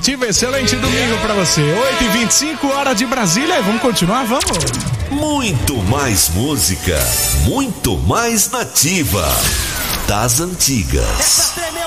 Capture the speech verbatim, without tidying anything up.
Nativa, excelente domingo pra você. oito e vinte e cinco, hora de Brasília. Vamos continuar, vamos? Muito mais música, muito mais Nativa. Das antigas. Essa tremeu